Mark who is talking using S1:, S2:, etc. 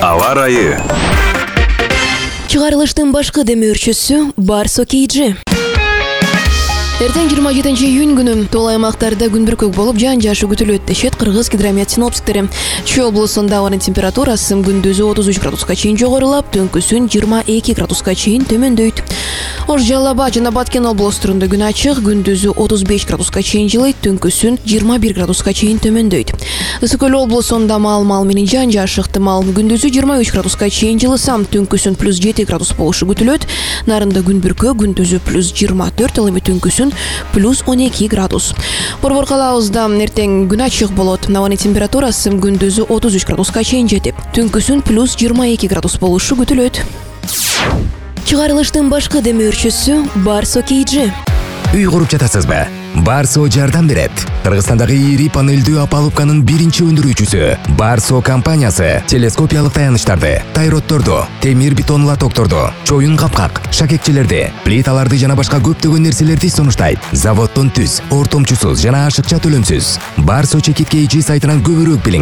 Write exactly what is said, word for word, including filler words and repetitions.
S1: Аба ырайы.
S2: Чыгарылыштын башкы демөөрчүсү Барсо Кейджи. Эртең жыйырма жетинчи июнь күнү тол аймактарда күн бүркөк болуп жаан жаашы күтүлөт дешет кыргыз гидромет синоптиктери. Чүй облусунда ауанын температурасы күндүзү отуз үч градуска чейин жогорулап, түнкүсүн жыйырма эки градуска чейин төмөндөйт. Ош Жалал Абад жана Баткен областарында күн ачык, күндүзү отуз беш градуска чейин жылыйт, түнкүсүн жыйырма бир градуска чейин төмөндөйт. Ысык Көл облусунда мал-мал менен жаан жаашы ыктымал, күндүзү жыйырма үч градуска чейин жылыса, түнкүсүн плюс жети градус болушу күтүлөт. Нарында күн бүркөк, күндүзү плюс жыйырма төрт, ал эми түнкүсүн плюс он эки градус. Борбор калаабызда эртең күн ачык болот. Ауанын температурасы күндүзү отуз үч градуска чейин жетип, түнкүсүн плюс жыйырма эки градус болушу күтүлөт. Чыгарылыштын башкы демөөрчүсү Барсо Кейджи.
S3: Үй куруп жатасызбы? Барсо жардам берет. Кыргызстандагы ири панелдүү опалубканын биринчи өндүрүүчүсү Барсо компаниясы телескопиялык таяныштарды, тайротторду, темир бетон лотокторду, чоюн капкак, шакекчелерди, плиталарды жана башка көптөгөн нерселерди сунуштайт. Заводдон түз, ортомчусуз жана ашыкча төлөмсүз. Барсо чекит Кейджи сайтынан көбүрөөк билиңиз.